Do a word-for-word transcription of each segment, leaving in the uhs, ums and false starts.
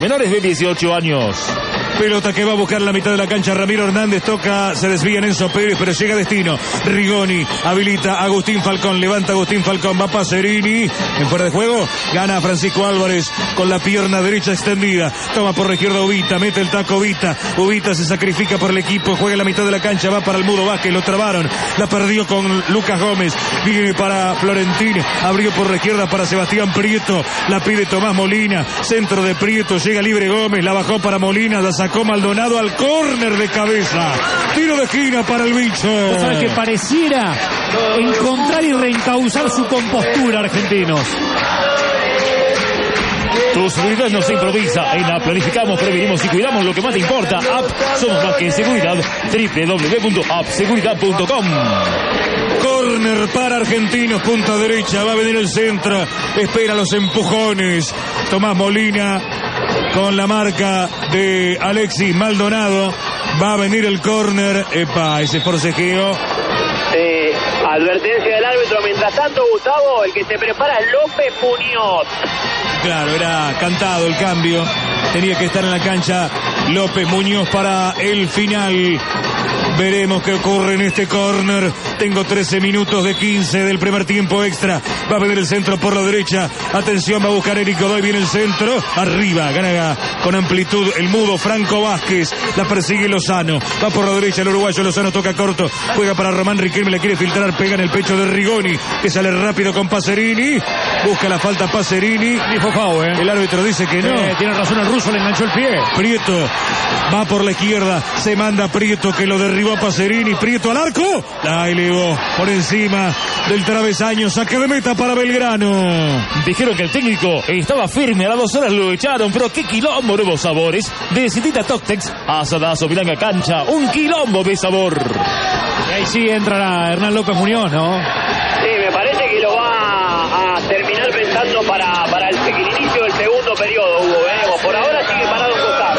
Menores de dieciocho años. Pelota que va a buscar la mitad de la cancha. Ramiro Hernández toca, se desvía en Enzo Pérez, pero llega a destino. Rigoni habilita a Agustín Falcón, levanta a Agustín Falcón, va Pacerini en fuera de juego, gana a Francisco Álvarez con la pierna derecha extendida, toma por la izquierda Ubita, mete el taco Ubita, Ubita se sacrifica por el equipo, juega en la mitad de la cancha, va para el Mudo Vázquez, lo trabaron, la perdió con Lucas Gómez, viene para Florentín, abrió por la izquierda para Sebastián Prieto, la pide Tomás Molina, centro de Prieto, llega libre Gómez, la bajó para Molina, la sacó Maldonado al córner de cabeza, tiro de esquina para el bicho. O sea, que pareciera encontrar y reencauzar su compostura, Argentinos. Tu seguridad no se improvisa. En App planificamos, prevenimos y cuidamos lo que más te importa. App, somos más que seguridad. doble u doble u doble u punto app seguridad punto com. Corner para Argentinos, punta derecha, va a venir el centro, espera los empujones. Tomás Molina con la marca de Alexis Maldonado, va a venir el córner. Epa, ese forcejeo. Eh, advertencia del árbitro. Mientras tanto, Gustavo, el que se prepara es López Muñoz. Claro, era cantado el cambio. Tenía que estar en la cancha López Muñoz para el final. Veremos qué ocurre en este córner. Tengo trece minutos de quince del primer tiempo extra. Va a venir el centro por la derecha. Atención, va a buscar Eric Godoy. Viene el centro. Arriba, gana con amplitud el Mudo Franco Vázquez. La persigue Lozano. Va por la derecha el uruguayo. Lozano toca corto. Juega para Román Riquelme. Le quiere filtrar. Pega en el pecho de Rigoni, que sale rápido con Pacerini. Busca la falta Pacerini. Dijo foul, ¿eh? El árbitro dice que no. Eh, tiene razón el ruso, le enganchó el pie. Prieto va por la izquierda. Se manda Prieto, que lo derribó a Pacerini. Prieto al arco. La elevó por encima del travesaño. Saque de meta para Belgrano. Dijeron que el técnico estaba firme. A las dos horas lo echaron. Pero qué quilombo, nuevos sabores. De Citita Toctex, asadazo, Milanga Cancha. Un quilombo de sabor. Y ahí sí entrará Hernán López Muñoz, ¿no? Sí, me parece que lo va a terminar pensando para, para el, el inicio del segundo periodo, Hugo. Veremos. Por ahora sigue parado un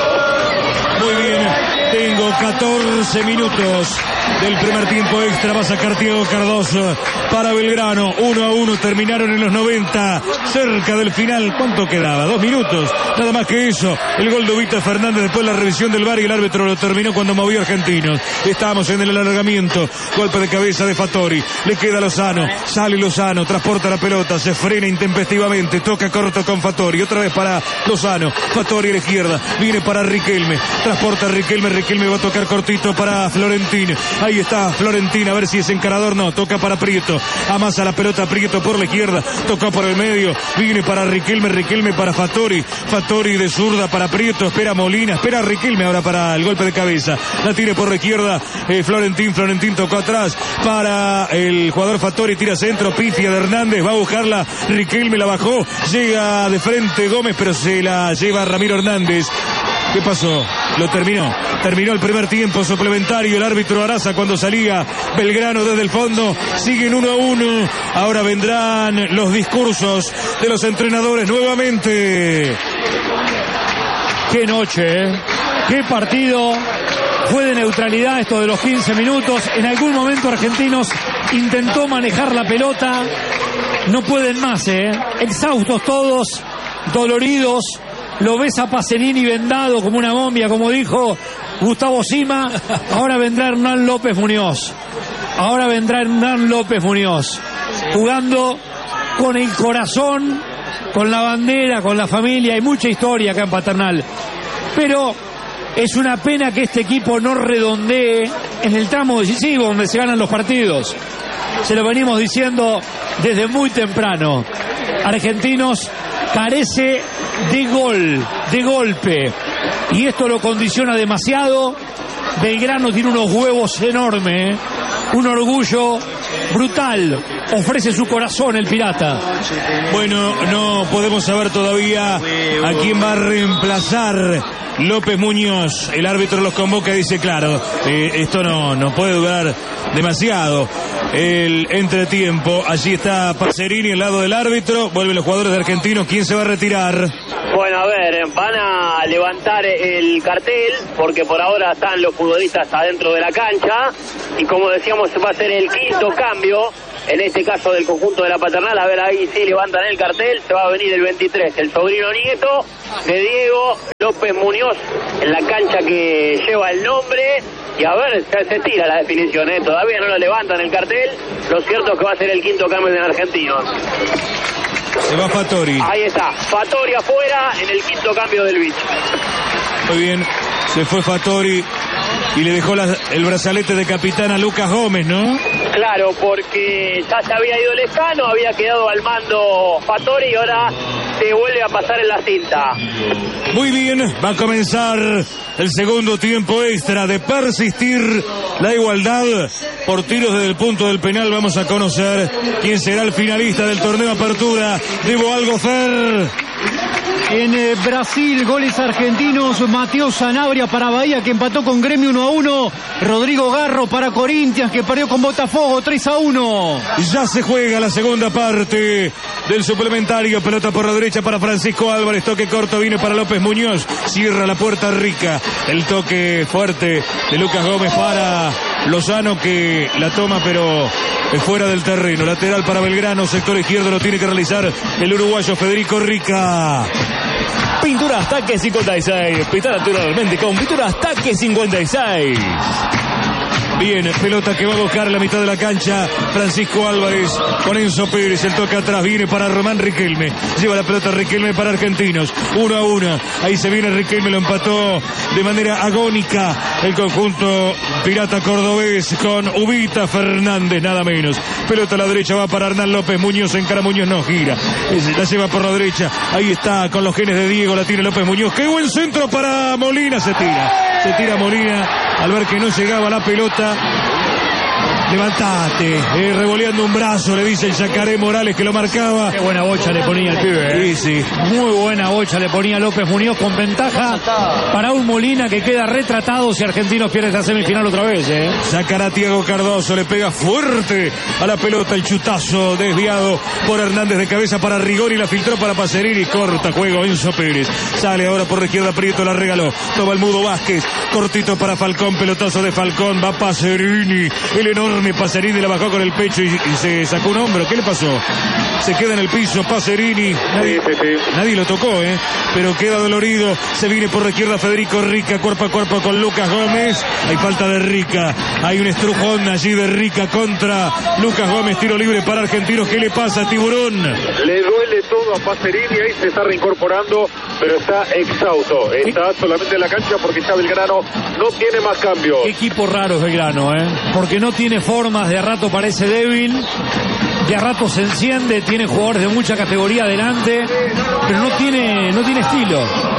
costado. Muy bien. Tengo catorce minutos del primer tiempo extra. Va a sacar Diego Cardoso para Belgrano. Uno a uno terminaron en los noventa. Cerca del final. ¿Cuánto quedaba? Dos minutos. Nada más que eso. El gol de Ubita Fernández después de la revisión del V A R y el árbitro lo terminó cuando movió Argentinos. Estábamos en el alargamiento. Golpe de cabeza de Fattori. Le queda Lozano. Sale Lozano. Transporta la pelota. Se frena intempestivamente. Toca corto con Fattori. Otra vez para Lozano. Fattori a la izquierda. Viene para Riquelme. Transporta a Riquelme. Riquelme va a tocar cortito para Florentín. Ahí está Florentín, a ver si es encarador. No, toca para Prieto. Amasa la pelota Prieto por la izquierda. Tocó por el medio. Viene para Riquelme. Riquelme para Fattori. Fattori de zurda para Prieto. Espera Molina. Espera Riquelme ahora para el golpe de cabeza. La tira por la izquierda. Eh, Florentín. Florentín tocó atrás para el jugador Fattori. Tira centro. Pifia de Hernández. Va a buscarla. Riquelme la bajó. Llega de frente Gómez, pero se la lleva Ramiro Hernández. ¿Qué pasó? Lo terminó. Terminó el primer tiempo suplementario. El árbitro Araza cuando salía Belgrano desde el fondo. Siguen uno a uno. Ahora vendrán los discursos de los entrenadores nuevamente. Qué noche, ¿eh? Qué partido. Fue de neutralidad esto de los quince minutos. En algún momento Argentinos intentó manejar la pelota. No pueden más, ¿eh? Exhaustos todos. Doloridos. Lo ves a Pacerini vendado como una momia, como dijo Gustavo Sima. Ahora vendrá Hernán López Muñoz. Ahora vendrá Hernán López Muñoz. Jugando con el corazón, con la bandera, con la familia. Hay mucha historia acá en Paternal. Pero es una pena que este equipo no redondee en el tramo decisivo donde se ganan los partidos. Se lo venimos diciendo desde muy temprano. Argentinos carece de gol, de golpe, y esto lo condiciona demasiado. Belgrano tiene unos huevos enormes, ¿eh? Un orgullo brutal. Ofrece su corazón el Pirata. Bueno, no podemos saber todavía a quién va a reemplazar López Muñoz. El árbitro los convoca y dice, claro, eh, esto no, no puede durar demasiado. El entretiempo, allí está Pacerini al lado del árbitro. Vuelven los jugadores de Argentinos. ¿Quién se va a retirar? Bueno, a ver, van a levantar el cartel porque por ahora están los futbolistas adentro de la cancha y como decíamos va a ser el quinto cambio, en este caso del conjunto de la Paternal. A ver, ahí sí levantan el cartel, se va a venir el veintitrés, el sobrino nieto de Diego López Muñoz en la cancha que lleva el nombre. Y a ver, se, se tira la definición, ¿eh? Todavía no lo levantan el cartel. Lo cierto es que va a ser el quinto cambio en Argentinos. Se va Fattori. Ahí está, Fattori afuera en el quinto cambio del Beach. Muy bien, se fue Fattori y le dejó la, el brazalete de capitán a Lucas Gómez, ¿no? Claro, porque ya se había ido Lescano, había quedado al mando Fattori y ahora se vuelve a pasar en la cinta. Muy bien, va a comenzar el segundo tiempo extra. De persistir la igualdad por tiros desde el punto del penal, vamos a conocer quién será el finalista del torneo Apertura. Debo algo, Fer. En eh, Brasil, goles argentinos. Mateo Sanabria para Bahía, que empató con Gremio uno a uno. Rodrigo Garro para Corinthians, que perdió con Botafogo tres a uno. Ya se juega la segunda parte del suplementario. Pelota por la derecha para Francisco Álvarez. Toque corto viene para López Muñoz. Cierra la puerta Rica. El toque fuerte de Lucas Gómez para Lozano, que la toma pero es fuera del terreno. Lateral para Belgrano. Sector izquierdo lo tiene que realizar el uruguayo Federico Rica. Pinturas Taque cincuenta y seis. Pintar naturalmente con Pinturas Taque cincuenta y seis. Bien, pelota que va a buscar la mitad de la cancha Francisco Álvarez con Enzo Pérez. El toque atrás viene para Román Riquelme. Lleva la pelota Riquelme para Argentinos. Uno a uno. Ahí se viene Riquelme, lo empató de manera agónica el conjunto pirata cordobés con Ubita Fernández, nada menos. Pelota a la derecha va para Hernán López Muñoz. Encara Muñoz, no gira. La lleva por la derecha. Ahí está con los genes de Diego. La tiene López Muñoz. ¡Qué buen centro para Molina! Se tira. Se tira Molina al ver que no llegaba la pelota. Levantate, eh, revoleando un brazo, le dice el Yacaré Morales que lo marcaba. Qué buena bocha le ponía el pibe, ¿eh? Sí, sí. Muy buena bocha le ponía López Muñoz, con ventaja para un Molina que queda retratado si Argentinos pierde esta semifinal otra vez, ¿eh? Sacará Tiago Cardoso, le pega fuerte a la pelota, el chutazo desviado por Hernández de cabeza para Rigoni, la filtró para Pacerini, corta juego Enzo Pérez. Sale ahora por la izquierda, Prieto la regaló. Toma el Mudo Vázquez, cortito para Falcón, pelotazo de Falcón, va Pacerini, el enorme Pacerini la bajó con el pecho y, y se sacó un hombro. ¿Qué le pasó? Se queda en el piso Pacerini. Nadie, sí, sí, sí. nadie lo tocó, ¿eh? Pero queda dolorido. Se viene por la izquierda Federico Rica, cuerpo a cuerpo con Lucas Gómez. Hay falta de Rica. Hay un estrujón allí de Rica contra Lucas Gómez. Tiro libre para Argentinos. ¿Qué le pasa, Tiburón? Le duele todo a Pacerini. Ahí se está reincorporando, pero está exhausto. Está solamente en la cancha porque ya Belgrano no tiene más cambios. Qué equipo raro es Belgrano, ¿eh? Porque no tiene formas, de a rato parece débil, de a rato se enciende, tiene jugadores de mucha categoría adelante, pero no tiene, no tiene estilo.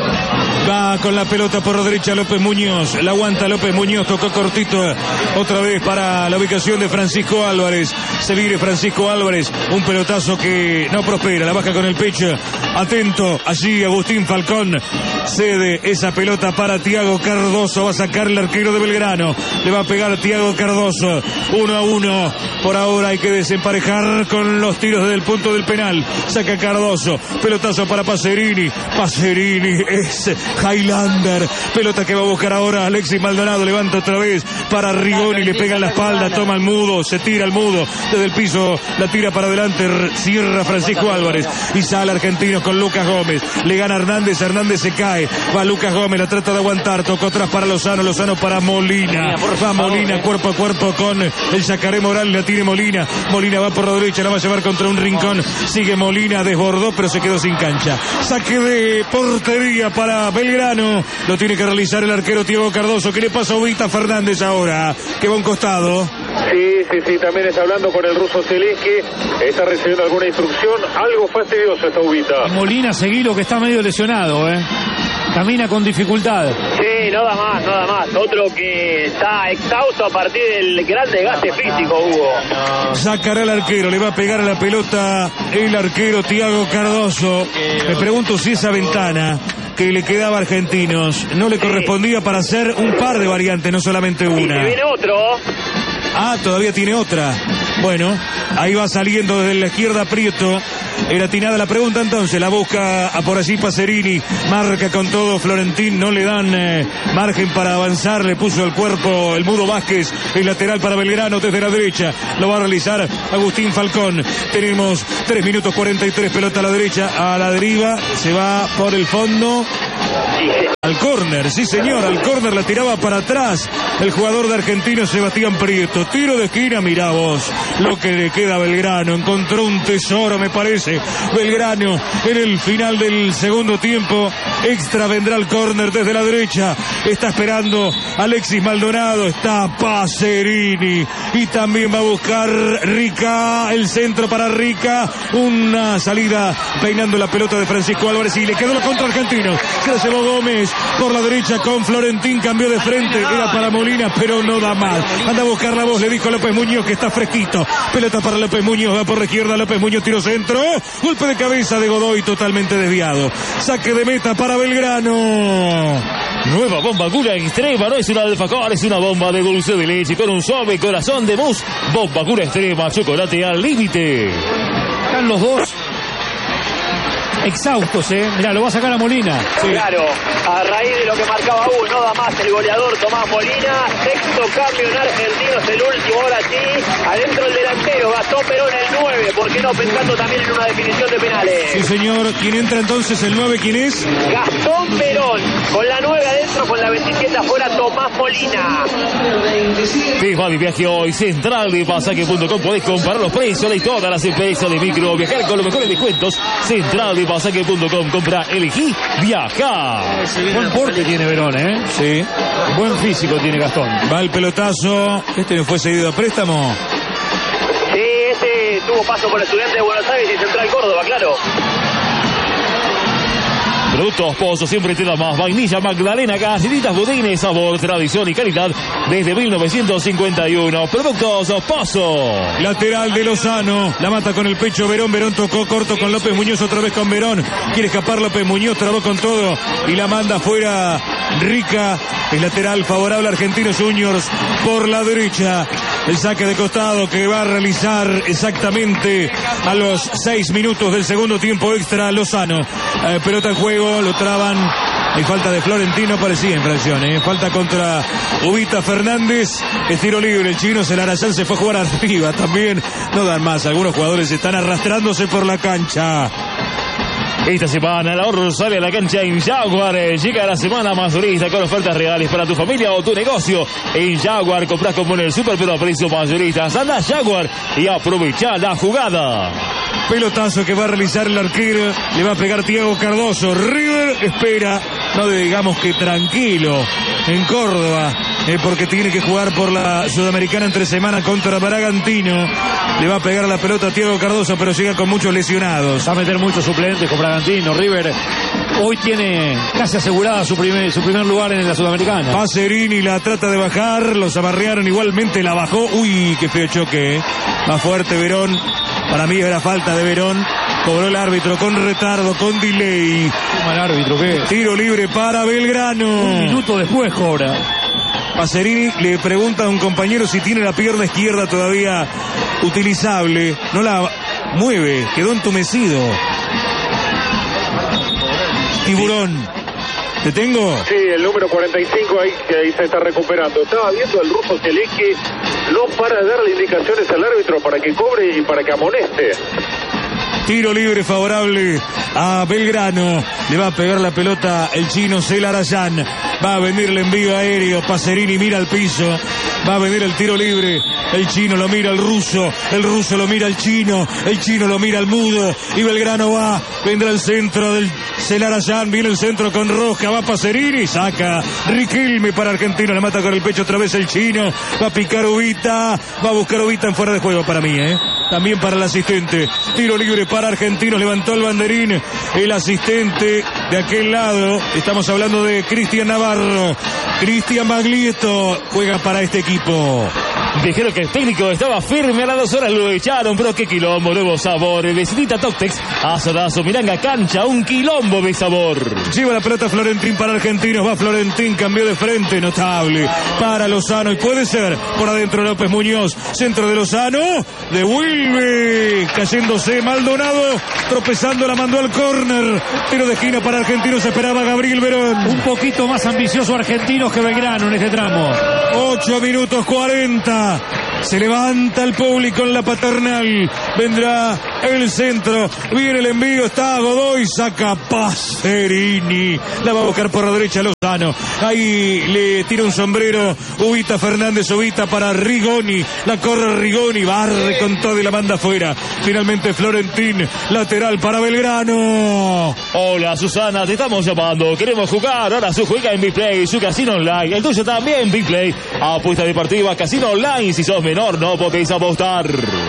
Va con la pelota por la derecha López Muñoz. La aguanta López Muñoz. Tocó cortito otra vez para la ubicación de Francisco Álvarez. Se viene Francisco Álvarez. Un pelotazo que no prospera. La baja con el pecho. Atento. Allí Agustín Falcón cede esa pelota para Tiago Cardoso. Va a sacar el arquero de Belgrano. Le va a pegar Tiago Cardoso. Uno a uno. Por ahora hay que desemparejar con los tiros desde el punto del penal. Saca Cardoso. Pelotazo para Pacerini. Pacerini es Highlander, pelota que va a buscar ahora Alexis Maldonado, levanta otra vez para Rigoni, le pega en la espalda, toma el Mudo, se tira el Mudo, desde el piso la tira para adelante, cierra Francisco Álvarez y sale Argentinos con Lucas Gómez, le gana Hernández, Hernández se cae, va Lucas Gómez, la trata de aguantar, tocó atrás para Lozano, Lozano para Molina, va Molina cuerpo a cuerpo con el Yacaré Morales, la tiene Molina, Molina va por la derecha, la va a llevar contra un rincón, sigue Molina, desbordó pero se quedó sin cancha, saque de portería para Belgrano, lo tiene que realizar el arquero Tiago Cardoso. ¿Qué le pasa a Ubita Fernández ahora? Que va a un costado. Sí, sí, sí, también está hablando con el ruso Zielinski, está recibiendo alguna instrucción, algo fastidioso está Ubita. Y Molina, seguilo, que está medio lesionado, ¿eh? Camina con dificultad. Sí, no da más, no da más. Otro que está exhausto a partir del gran desgaste físico, Hugo. Sacará el arquero, le va a pegar a la pelota el arquero Tiago Cardoso. Me pregunto si esa ventana que le quedaba a Argentinos no le correspondía para hacer un par de variantes, no solamente una. Y viene otro. Ah, todavía tiene otra. Bueno, ahí va saliendo desde la izquierda Prieto. Era atinada la pregunta entonces, la busca a por allí Pacerini, marca con todo Florentín, no le dan eh, margen para avanzar, le puso el cuerpo el Mudo Vázquez, el lateral para Belgrano desde la derecha, lo va a realizar Agustín Falcón. Tenemos tres minutos cuarenta y tres, pelota a la derecha, a la deriva, se va por el fondo. Al córner, sí señor, al córner la tiraba para atrás el jugador de Argentino Sebastián Prieto. Tiro de esquina, mirá vos lo que le queda a Belgrano. Encontró un tesoro, me parece, Belgrano en el final del segundo tiempo. Extra vendrá el córner desde la derecha. Está esperando Alexis Maldonado, está Pacerini y también va a buscar Rica, el centro para Rica. Una salida peinando la pelota de Francisco Álvarez y le quedó la contra Argentino. Se la llevó Gómez por la derecha con Florentín, cambió de frente, era para Molina, pero no da mal. Anda a buscar la voz, le dijo López Muñoz que está fresquito. Pelota para López Muñoz, va por la izquierda, López Muñoz, tiro centro, golpe de cabeza de Godoy totalmente desviado. Saque de meta para Belgrano. Nueva bomba Cura Extrema, no es una alfajor, es una bomba de dulce de leche con un suave corazón de mousse. Bomba Cura Extrema, chocolate al límite. Están los dos exhaustos, eh. Mirá, lo va a sacar a Molina. Sí. Claro, a raíz de lo que marcaba uno, no da más el goleador Tomás Molina. Sexto cambio en Argentinos, el último, ahora sí. Adentro el delantero, Gastón Perón el nueve. ¿Por qué no? Pensando también en una definición de penales. Sí, señor. ¿Quién entra entonces el nueve? ¿Quién es? Gastón Perón. Con la nueve adentro, con la veintisiete afuera, Tomás Molina. Te va de viaje hoy, central de pasaje punto com. Podés comparar los precios de todas las empresas de micro. Viajar con los mejores descuentos. Central de pasaje punto com. Compra, elegí, viaja. Buen porte tiene Verón, ¿eh? Sí. Buen físico tiene Gastón. Va el pelotazo. Este no fue seguido a préstamo. Sí, este tuvo paso por Estudiantes de Buenos Aires y Central Córdoba, claro. Productos Pozo siempre te da más. Vainilla Magdalena, galletitas budines, sabor, tradición y calidad desde mil novecientos cincuenta y uno. Productos Pozo. Lateral de Lozano, la mata con el pecho Verón. Verón tocó corto con López Muñoz, otra vez con Verón. Quiere escapar López Muñoz, trabó con todo y la manda fuera Rica. El lateral favorable a Argentinos Juniors por la derecha. El saque de costado que va a realizar exactamente a los seis minutos del segundo tiempo extra Lozano. Eh, pelota en juego, lo traban. Hay falta de Florentino, parecía infracción, ¿eh? Falta contra Ubita Fernández. Es tiro libre, el chino Celarayán se fue a jugar arriba también. No dan más, algunos jugadores están arrastrándose por la cancha. Esta semana el ahorro sale a la cancha en Jaguar. Llega la semana más turista con ofertas reales para tu familia o tu negocio. En Jaguar compras como en el super, pero a precios mayoristas. Anda a Jaguar y aprovecha la jugada. Pelotazo que va a realizar el arquero. Le va a pegar Thiago Cardoso. River espera, no digamos que tranquilo, en Córdoba, eh, porque tiene que jugar por la Sudamericana entre semana contra Bragantino. Le va a pegar la pelota a Thiago Cardoso, pero llega con muchos lesionados. Va a meter muchos suplentes con Bragantino. River hoy tiene casi asegurada su primer, su primer lugar en la Sudamericana. Pacerini la trata de bajar, los amarrearon, igualmente la bajó. Uy, qué feo choque, ¿eh? Más fuerte Verón. Para mí era falta de Verón. Cobró el árbitro con retardo, con delay. ¿Cómo el árbitro qué? Tiro libre para Belgrano. Un minuto después cobra. Pacerini le pregunta a un compañero si tiene la pierna izquierda todavía utilizable. No la mueve, quedó entumecido. Tiburón. ¿Te tengo? Sí, el número cuarenta y cinco ahí, que ahí se está recuperando. Estaba viendo el ruso Zielinski, no para de darle indicaciones al árbitro para que cobre y para que amoneste. Tiro libre favorable a Belgrano. Le va a pegar la pelota el chino Celarayán. Va a venir el envío aéreo. Pacerini mira al piso. Va a venir el tiro libre. El chino lo mira al ruso. El ruso lo mira al chino. El chino lo mira al mudo. Y Belgrano va. Vendrá el centro del Celarayán. Viene el centro con Roja. Va Pacerini. Saca Riquelme para Argentina. Le mata con el pecho otra vez el chino. Va a picar Ubita. Va a buscar Ubita en fuera de juego para mí, ¿eh? También para el asistente. Tiro libre para Argentinos. Levantó el banderín el asistente de aquel lado. Estamos hablando de Cristian Navarro. Cristian Baglietto juega para este equipo. Dijeron que el técnico estaba firme, a las dos horas lo echaron, pero qué quilombo, nuevo sabor. Visita Toctex, asadazo, Milanga Cancha, un quilombo de sabor. Lleva la pelota Florentín para Argentinos, va Florentín, cambió de frente, notable, para Lozano, y puede ser por adentro López Muñoz, centro de Lozano, devuelve, cayéndose Maldonado, tropezando, la mandó al córner, tiro de esquina para Argentinos, esperaba Gabriel Verón. Un poquito más ambicioso Argentinos que Belgrano en este tramo. ocho minutos cuarenta. Se levanta el público en la Paternal. Vendrá el centro. Viene el envío. Está Godoy. Saca Pacerini. La va a buscar por la derecha. Lozano. Ahí le tira un sombrero Ubita Fernández, Ubita para Rigoni. La corre Rigoni, barre con todo y la manda afuera. Finalmente Florentín, lateral para Belgrano. Hola Susana, te estamos llamando. Queremos jugar. Ahora su juega en Bigplay, su casino online. El tuyo también, Bigplay. Apuesta deportiva, casino online. Si sos menor, no podéis apostar.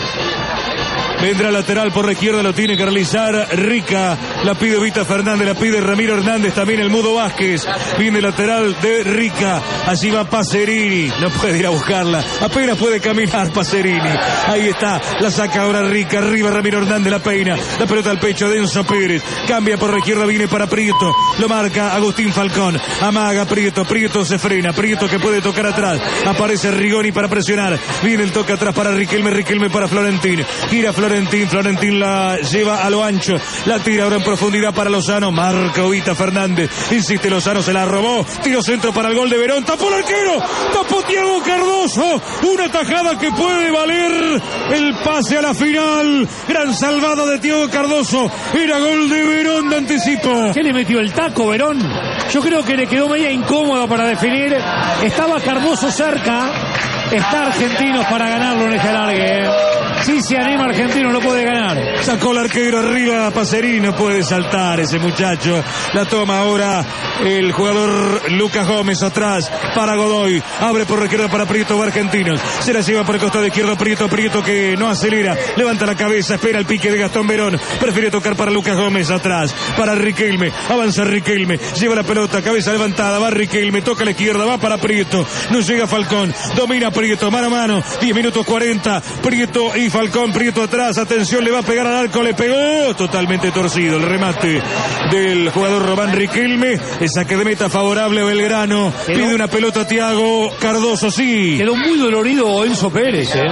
Vendrá lateral por la izquierda, lo tiene que realizar Rica. La pide Vita Fernández, la pide Ramiro Hernández, también el Mudo Vázquez. Viene lateral de Rica. Allí va Pacerini. No puede ir a buscarla. Apenas puede caminar Pacerini. Ahí está. La saca ahora Rica. Arriba Ramiro Hernández, la peina. La pelota al pecho de Enzo Pérez. Cambia por la izquierda, viene para Prieto. Lo marca Agustín Falcón. Amaga Prieto. Prieto se frena. Prieto que puede tocar atrás. Aparece Rigoni para presionar. Viene el toque atrás para Riquelme. Riquelme para Florentín. Gira Florentín. Florentín, Florentín la lleva a lo ancho, la tira ahora en profundidad para Lozano, marca Ubita Fernández, insiste Lozano, se la robó, tiro centro para el gol de Verón, tapó el arquero, tapó Thiago Cardoso, una tajada que puede valer el pase a la final, gran salvada de Thiago Cardoso, era gol de Verón de anticipo. ¿Qué le metió el taco Verón? Yo creo que le quedó media incómoda para definir, estaba Cardoso cerca, está Argentinos para ganarlo en este alargue, ¿eh? Si se anima Argentino lo puede ganar. Sacó el arquero arriba, Pacerini, no puede saltar ese muchacho. La toma ahora el jugador Lucas Gómez atrás para Godoy. Abre por la izquierda para Prieto, va Argentinos. Se la lleva por el costado izquierdo Prieto, Prieto que no acelera. Levanta la cabeza, espera el pique de Gastón Verón. Prefiere tocar para Lucas Gómez atrás. Para Riquelme, avanza Riquelme. Lleva la pelota, cabeza levantada, va Riquelme, toca a la izquierda, va para Prieto. No llega Falcón, domina Prieto, mano a mano. diez minutos cuarenta. Prieto y Falcón, Prieto atrás, atención, le va a pegar al arco, le pegó, totalmente torcido el remate del jugador Román Riquelme, el saque de meta favorable a Belgrano, quedó, pide una pelota a Thiago Cardoso, sí. Quedó muy dolorido Enzo Pérez, eh.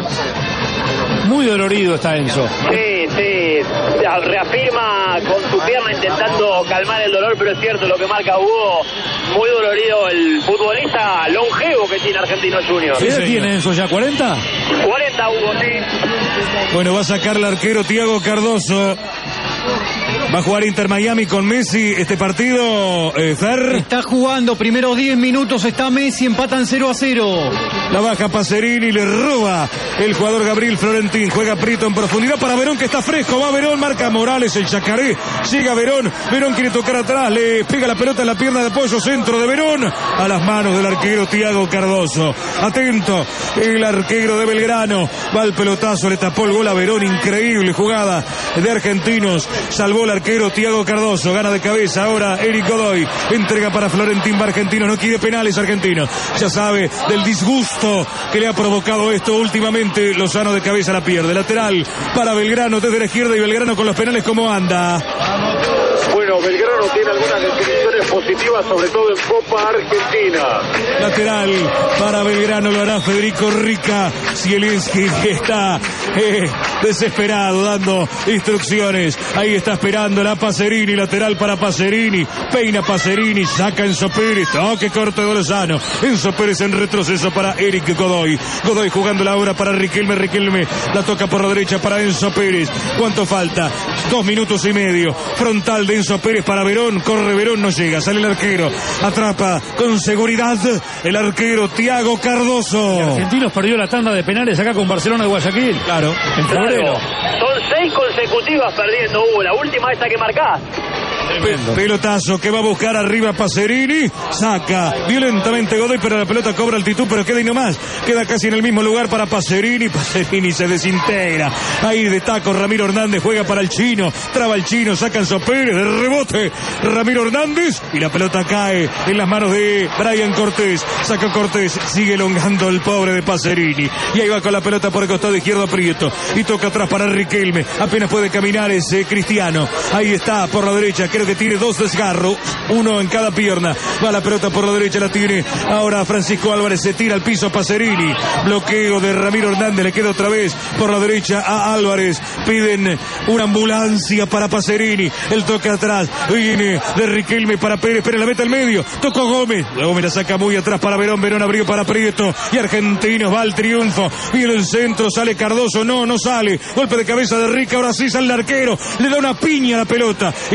Muy dolorido está Enzo. Sí, sí, reafirma con su pierna intentando calmar el dolor, pero es cierto lo que marca Hugo, muy dolorido el futbolista longevo que tiene Argentinos Juniors. ¿Qué edad tiene Enzo ya? ¿cuarenta? cuarenta Hugo, sí. Bueno, va a sacar el arquero Thiago Cardoso. Va a jugar Inter Miami con Messi este partido, eh, Fer. Está jugando, primeros diez minutos está Messi, empatan cero a cero. La baja Pacerini, le roba el jugador Gabriel Florentín. Juega Prieto en profundidad para Verón que está fresco. Va Verón, marca Morales, el Chacaré. Llega Verón, Verón quiere tocar atrás, le pega la pelota en la pierna de apoyo, centro de Verón. A las manos del arquero Thiago Cardoso. Atento, el arquero de Belgrano. Va el pelotazo, le tapó el gol a Verón. Increíble jugada de Argentinos. Salvó el arquero Thiago Cardoso, gana de cabeza ahora Eric Godoy, entrega para Florentín, va Argentino, no quiere penales Argentino, ya sabe del disgusto que le ha provocado esto últimamente. Lozano de cabeza la pierde, lateral para Belgrano desde la izquierda y Belgrano con los penales, ¿cómo anda? Bueno, Belgrano tiene algunas definiciones positivas, sobre todo en Copa Argentina. Lateral para Belgrano, lo hará Federico Rica. Zielinski que está eh, desesperado dando instrucciones. Ahí está esperando la Pacerini, lateral para Pacerini. Peina Pacerini, saca Enzo Pérez, toque corto de Lozano. Enzo Pérez en retroceso para Eric Godoy. Godoy jugando la obra para Riquelme, Riquelme la toca por la derecha para Enzo Pérez. ¿Cuánto falta? Dos minutos y medio. Frontal de Enzo Pérez para Verón, corre Verón, no llega, sale el arquero, atrapa con seguridad el arquero Thiago Cardoso. El Argentinos perdió la tanda de penales acá con Barcelona de Guayaquil. Claro, en febrero. Claro. Son seis consecutivas perdiendo, Hugo, la última esa que marcás. Pe pelotazo que va a buscar arriba Pacerini, saca violentamente Godoy, pero la pelota cobra altitud, pero queda y no más, queda casi en el mismo lugar para Pacerini. Pacerini se desintegra, ahí de taco Ramiro Hernández, juega para el chino, traba el chino, saca Enzo Pérez, de rebote Ramiro Hernández y la pelota cae en las manos de Brian Cortés. Saca Cortés, sigue elongando el pobre de Pacerini y ahí va con la pelota por el costado izquierdo Prieto y toca atrás para Riquelme, apenas puede caminar ese Cristiano, ahí está por la derecha, creo que tiene dos desgarros, uno en cada pierna, va la pelota por la derecha, la tiene ahora Francisco Álvarez, se tira al piso Pacerini, bloqueo de Ramiro Hernández, le queda otra vez por la derecha a Álvarez, piden una ambulancia para Pacerini, el toque atrás, viene de Riquelme para Pérez, Pérez la mete al medio, tocó Gómez, Gómez la saca muy atrás para Verón, Verón abrió para Prieto y Argentinos va al triunfo, viene el centro, sale Cardoso, no, no sale, golpe de cabeza de Rica, ahora sí sale el arquero, le da una piña a la pelota y le queda el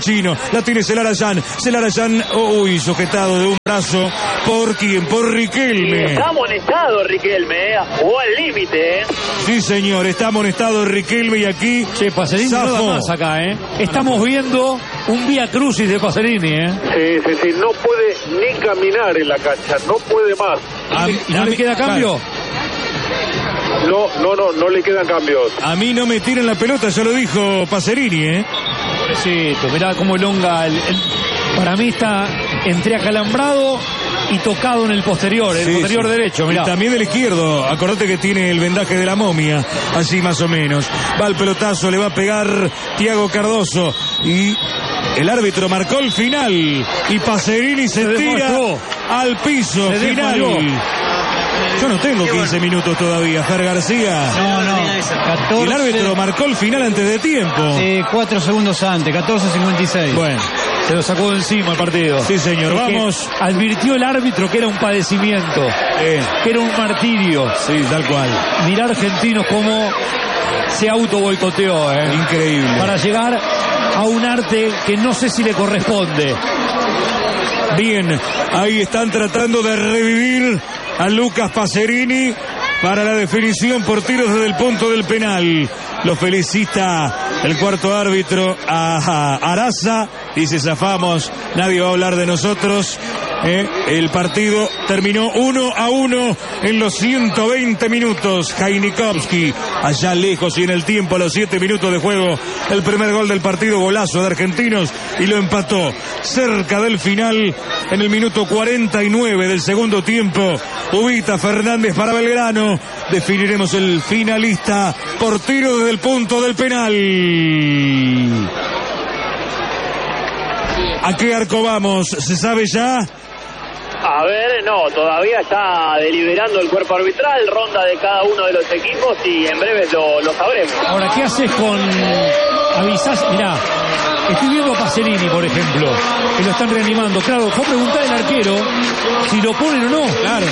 chino. La tiene Celarayán. Celarayán, uy, sujetado de un brazo. ¿Por quién? Por Riquelme. Está amonestado Riquelme, ¿eh? Jugó al límite, ¿eh? Sí, señor, está amonestado Riquelme y aquí... Che, Pacerini no da más acá, ¿eh? Estamos viendo un vía crucis de Pacerini, ¿eh? Sí, sí, sí, no puede ni caminar en la cancha, no puede más. A, ¿Y no a le mí- queda cambio? No, no, no, no le quedan cambios. A mí no me tiren la pelota, ya lo dijo Pacerini, ¿eh? Pobrecito, mirá cómo elonga. El, el- para mí está entre acalambrado y tocado en el posterior, el Sí, posterior sí. derecho, mirá. Y también del izquierdo, acordate que tiene el vendaje de la momia, así más o menos. Va el pelotazo, le va a pegar Tiago Cardoso y el árbitro marcó el final y Pacerini se, Se tira desmayó. al piso, Se final. desmayó. Yo no tengo quince minutos todavía, Fer García. No, no. Y el árbitro marcó el final antes de tiempo. Eh, cuatro segundos antes, catorce cincuenta y seis. Bueno, Se lo sacó de encima el partido. sí señor, Es que vamos. advirtió el árbitro que era un padecimiento, Eh, que era un martirio. sí, tal cual. Mirá argentinos cómo se auto boicoteó, ¿eh? Increíble. Para llegar a un arte que no sé si le corresponde. Bien, ahí están tratando de revivir a Lucas Pacerini para la definición por tiros desde el punto del penal. Lo felicita el cuarto árbitro a Araza. Dice, zafamos, nadie va a hablar de nosotros. Eh, el partido terminó uno a uno en los ciento veinte minutos. Jainikovski, allá lejos y en el tiempo, a los siete minutos de juego, el primer gol del partido, golazo de Argentinos, y lo empató cerca del final en el minuto cuarenta y nueve del segundo tiempo. Ubita Fernández para Belgrano. Definiremos el finalista por tiro desde el punto del penal. ¿A qué arco vamos? ¿Se sabe ya? A ver, no, todavía está deliberando el cuerpo arbitral, ronda de cada uno de los equipos y en breve lo, lo sabremos. Ahora, ¿qué haces con avisás? Mirá, estoy viendo a Pacerini, por ejemplo, que lo están reanimando. Claro, fue a preguntar al arquero si lo ponen o no. Claro.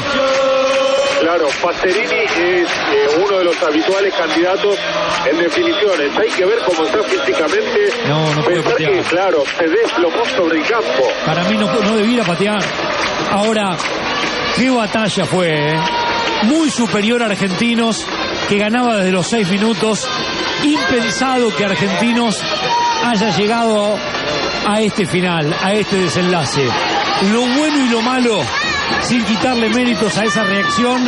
Claro, Pacerini es eh, uno de los habituales candidatos en definiciones. Hay que ver cómo está físicamente. No, no puede Pensar patear. que, claro, se desplomó sobre el campo. Para mí no, no debiera patear. Ahora, qué batalla fue, ¿eh? Muy superior a Argentinos, que ganaba desde los seis minutos. Impensado que Argentinos haya llegado a este final, a este desenlace. Lo bueno y lo malo, sin quitarle méritos a esa reacción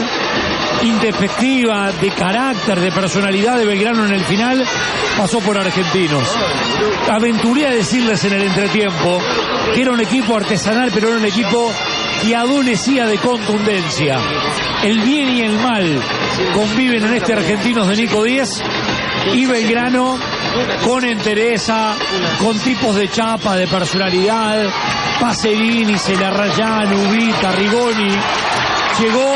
introspectiva, de carácter, de personalidad de Belgrano en el final, pasó por Argentinos. Aventuré a decirles en el entretiempo que era un equipo artesanal, pero era un equipo que adolecía de contundencia. El bien y el mal conviven en este Argentinos de Nico Díez, y Belgrano con entereza, con tipos de chapa, de personalidad. Pacerini, Celarayán, Ubita, Rigoni, llegó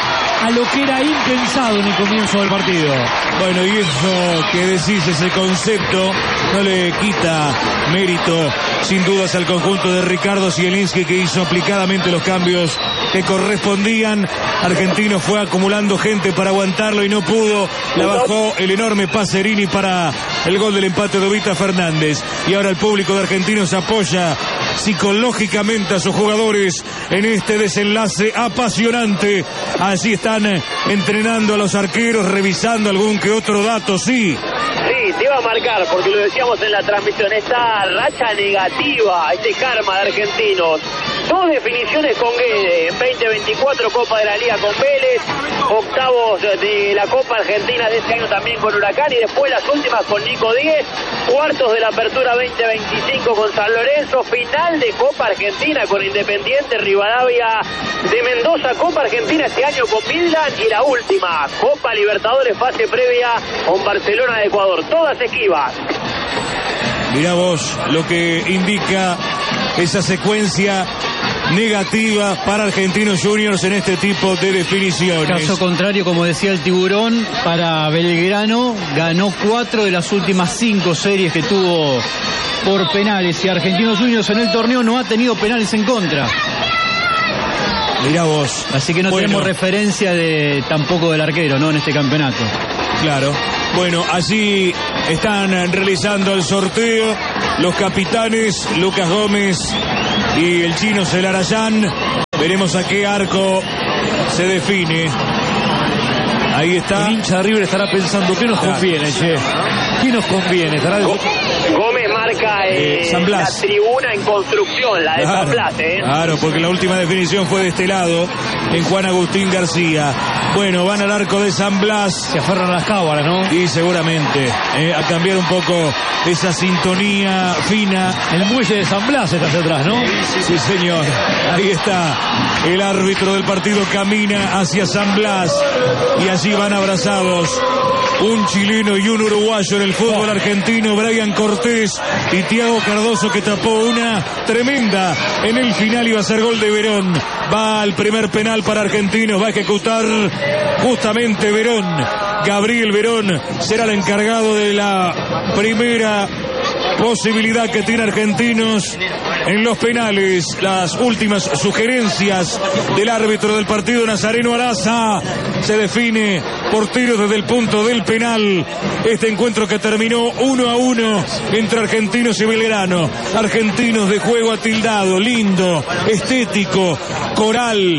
a lo que era impensado en el comienzo del partido. Bueno, y eso que decís, ese concepto, no le quita mérito, sin dudas, al conjunto de Ricardo Zielinski, que hizo aplicadamente los cambios que correspondían. Argentino fue acumulando gente para aguantarlo y no pudo. La bajó el enorme Pacerini para el gol del empate de Ubita Fernández. Y ahora el público de Argentinos apoya psicológicamente a sus jugadores en este desenlace apasionante. Así están eh, entrenando a los arqueros, revisando algún que otro dato, sí. Sí, te iba a marcar, porque lo decíamos en la transmisión, esta racha negativa, este karma de Argentinos. Dos definiciones con Guede, en veinte veinticuatro Copa de la Liga con Vélez, octavos de la Copa Argentina de este año también con Huracán, y después las últimas con Nico Díez, cuartos de la Apertura veinte veinticinco con San Lorenzo, final de Copa Argentina con Independiente Rivadavia de Mendoza, Copa Argentina este año con Midland, y la última, Copa Libertadores fase previa con Barcelona de Ecuador, todas esquivas. Mirá vos lo que indica esa secuencia negativa para Argentinos Juniors en este tipo de definiciones. Caso contrario, como decía el Tiburón, para Belgrano ganó cuatro de las últimas cinco series que tuvo por penales, y Argentinos Juniors en el torneo no ha tenido penales en contra. Mirá vos. Así que no Bueno, tenemos referencia de tampoco del arquero, ¿no? En este campeonato. Claro. Bueno, así están realizando el sorteo los capitanes Lucas Gómez y el chino Celarayán. Veremos a qué arco se define. Ahí está. El hincha de River estará pensando, ¿qué nos conviene, che? ¿Qué nos conviene? Estará... Gómez marca eh, eh, San Blas. La tribuna en construcción, la de Claro, San Blas, ¿eh? Claro, porque la última definición fue de este lado, en Juan Agustín García. Bueno, van al arco de San Blas. Se aferran a las cámaras, ¿no? Y seguramente eh, a cambiar un poco esa sintonía fina. El muelle de San Blas está hacia atrás, ¿no? Sí, señor. Ahí está. El árbitro del partido camina hacia San Blas. Y allí van abrazados un chileno y un uruguayo en el fútbol argentino, Brian Cortés y Thiago Cardoso, que tapó una tremenda en el final. Iba a ser gol de Verón. Va al primer penal para Argentinos. Va a ejecutar justamente Verón. Gabriel Verón será el encargado de la primera posibilidad que tiene Argentinos en los penales. Las últimas sugerencias del árbitro del partido, Nazareno Araza, se define por tiros desde el punto del penal. Este encuentro que terminó uno a uno entre Argentinos y Belgrano. Argentinos de juego atildado, lindo, estético, coral,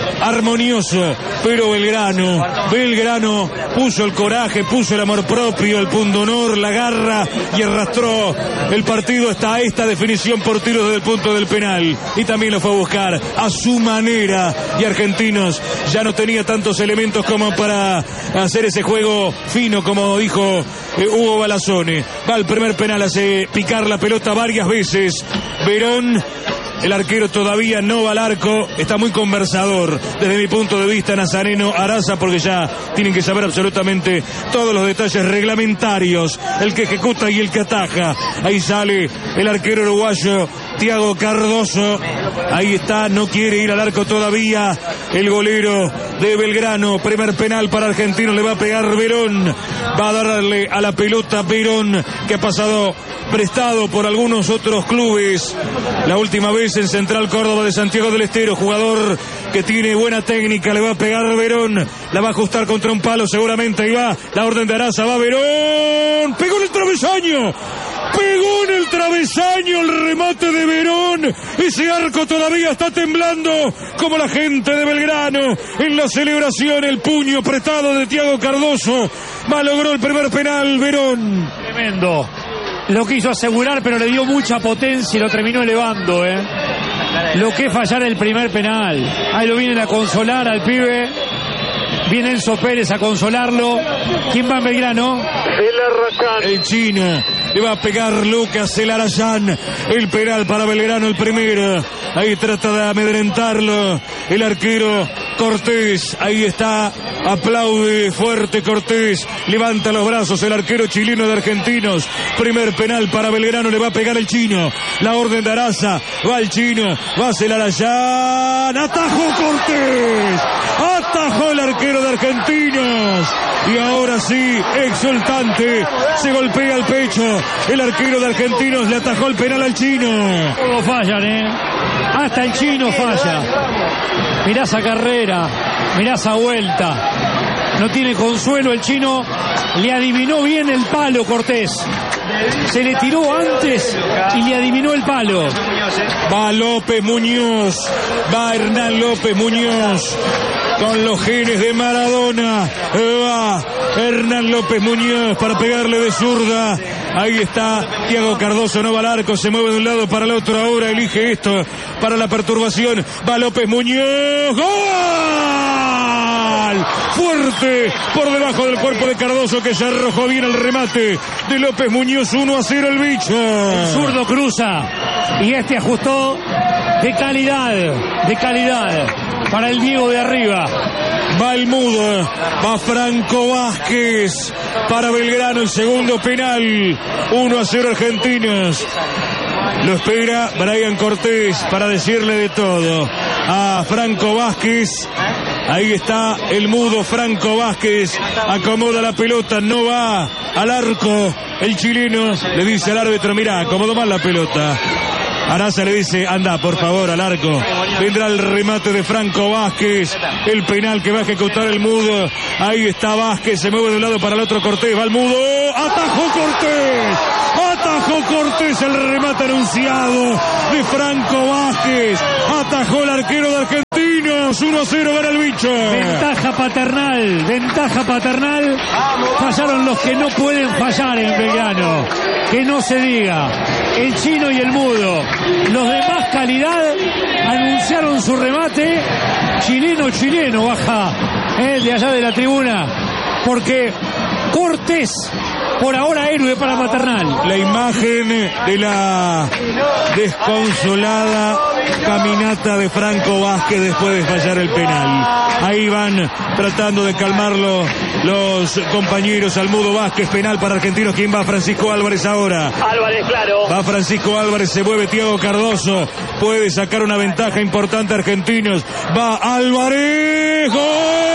armonioso, pero Belgrano, Belgrano puso el coraje, puso el amor propio, el pundonor, la garra y arrastró el partido hasta esta definición por tiros desde el punto del penal. Y también lo fue a buscar a su manera. Y Argentinos ya no tenía tantos elementos como para hacer ese juego fino, como dijo eh, Hugo Balazone. Va al primer penal, hace picar la pelota varias veces Verón. El arquero todavía no va al arco, está muy conversador desde mi punto de vista Nazareno Araza, porque ya tienen que saber absolutamente todos los detalles reglamentarios, el que ejecuta y el que ataja. Ahí sale el arquero uruguayo Thiago Cardoso, ahí está, no quiere ir al arco todavía el golero de Belgrano. Primer penal para Argentinos, le va a pegar Verón, va a darle a la pelota Verón, que ha pasado prestado por algunos otros clubes, la última vez en Central Córdoba de Santiago del Estero. Jugador que tiene buena técnica, le va a pegar Verón, la va a ajustar contra un palo seguramente. Ahí va la orden de Araza, va Verón, pegó en el travesaño, pegó en el travesaño el remate de Verón. Ese arco todavía está temblando, como la gente de Belgrano en la celebración. El puño apretado de Thiago Cardoso malogró el primer penal Verón. Tremendo. Lo quiso asegurar, pero le dio mucha potencia y lo terminó elevando, ¿eh? Lo que es fallar el primer penal. Ahí lo vienen a consolar al pibe. Viene Enzo Pérez a consolarlo. ¿Quién va en Belgrano? El chino. Le va a pegar Lucas Celarayán. El penal para Belgrano, el primero. Ahí trata de amedrentarlo el arquero Cortés. Ahí está. Aplaude fuerte Cortés. Levanta los brazos el arquero chileno de Argentinos. Primer penal para Belgrano. Le va a pegar el chino. La orden de Araza. Va el chino. Va Celarayán. Atajó Cortés. Atajó el arquero de Argentinos. Y ahora sí, exultante, se golpea el pecho. El arquero de Argentinos le atajó el penal al chino. Todos fallan, ¿eh? Hasta el chino falla. Mirá esa carrera, mirá esa vuelta. No tiene consuelo el chino. Le adivinó bien el palo Cortés. Se le tiró antes y le adivinó el palo. Va López Muñoz. Va Hernán López Muñoz. Con los genes de Maradona. Va Hernán López Muñoz para pegarle de zurda. Ahí está Thiago Cardoso, no va al arco, se mueve de un lado para el otro. Ahora elige esto para la perturbación. Va López Muñoz. ¡Gol! Fuerte por debajo del cuerpo de Cardoso, que se arrojó bien el remate de López Muñoz. uno a cero el bicho. El zurdo cruza y este ajustó de calidad, de calidad para el Diego de arriba. Va el mudo, va Franco Vázquez para Belgrano, el segundo penal. uno a cero Argentinos. Lo espera Brian Cortés para decirle de todo a Franco Vázquez. Ahí está el mudo Franco Vázquez. Acomoda la pelota, no va al arco. El chileno le dice al árbitro: mirá, acomodó mal la pelota. Arasa le dice, anda por favor al arco. Vendrá el remate de Franco Vázquez. El penal que va a ejecutar el Mudo. Ahí está Vázquez, se mueve de un lado para el otro Cortés. Va el Mudo. ¡Atajó Cortés! ¡Atajó Cortés! El remate anunciado de Franco Vázquez. Atajó el arquero de Argentinos. uno a cero gana el bicho. Ventaja paternal, ventaja paternal. Fallaron los que no pueden fallar en Belgrano. Que no se diga. El Chino y el Mudo. Los de más calidad anunciaron su remate. Chileno, chileno, baja eh, de allá de la tribuna. Porque Cortés, por ahora héroe para Paternal. La imagen de la desconsolada caminata de Franco Vázquez después de fallar el penal. Ahí van tratando de calmarlo los compañeros. Al Mudo Vázquez, penal para Argentinos. ¿Quién va? Francisco Álvarez ahora. Álvarez, claro. Va Francisco Álvarez, se mueve Thiago Cardoso. Puede sacar una ventaja importante Argentinos. Va Álvarez. ¡Gol!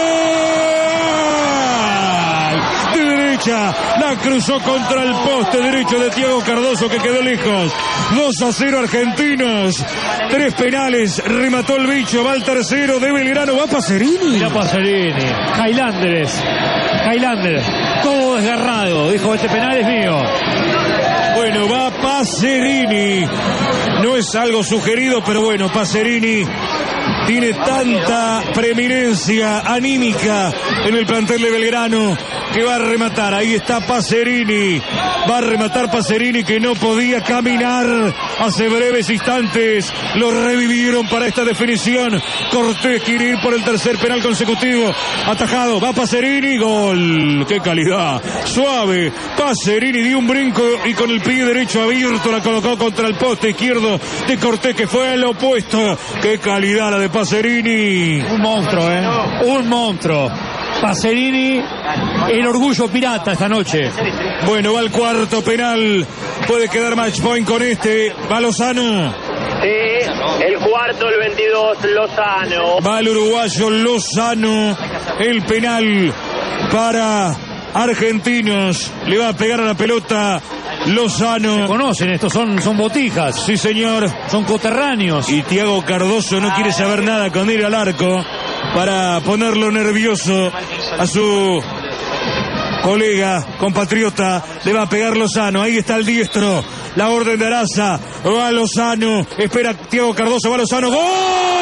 De derecha, la cruzó contra el poste derecho de Thiago Cardoso, que quedó lejos. dos a cero Argentinos. Tres penales, remató el bicho. Va al tercero de Belgrano. Va Pacerini. Mira Pacerini. Highlander. Highlander. Todo desgarrado. Dijo, este penal es mío. Bueno, va Pacerini. No es algo sugerido, pero bueno, Pacerini tiene tanta preeminencia anímica en el plantel de Belgrano que va a rematar. Ahí está Pacerini. Va a rematar Pacerini, que no podía caminar hace breves instantes. Lo revivieron para esta definición. Cortés quiere ir por el tercer penal consecutivo. Atajado. Va Pacerini. Gol. ¡Qué calidad! Suave. Pacerini dio un brinco y con el pie derecho abierto la colocó contra el poste izquierdo de Cortés, que fue al opuesto. ¡Qué calidad la de Pacerini! Un monstruo, ¿eh? Un monstruo. Pacerini, el orgullo pirata esta noche. Bueno, va el cuarto penal. Puede quedar match point con este. Va Lozano. Sí, el cuarto, el veintidós, Lozano. Va el uruguayo Lozano. El penal para Argentinos. Le va a pegar a la pelota Lozano. Se conocen, estos son, son botijas. Sí, señor. Son coterráneos. Y Thiago Cardoso no quiere saber nada con ir al arco para ponerlo nervioso a su colega, compatriota. Le va a pegar Lozano. Ahí está el diestro. La orden de Arasa. Va Lozano. Espera Thiago Cardoso. Va Lozano. ¡Gol!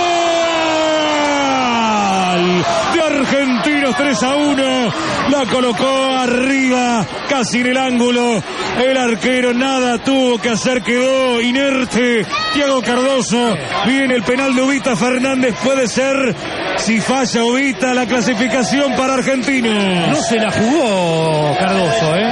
De Argentinos, tres a uno. La colocó arriba, casi en el ángulo. El arquero nada tuvo que hacer, quedó inerte. Thiago Cardoso. Viene el penal de Ubita Fernández. Puede ser, si falla Ubita, la clasificación para Argentinos. No se la jugó Cardoso, ¿eh?